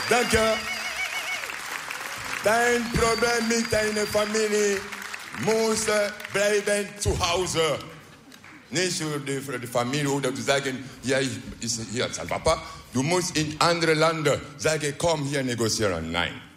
Danke. Dein Problem mit deiner Familie muss bleiben zu Hause. Nicht für die Familie oder zu sagen, ja, ich ist hier als Papa. Du musst in andere Länder sagen, komm hier negozieren. Nein.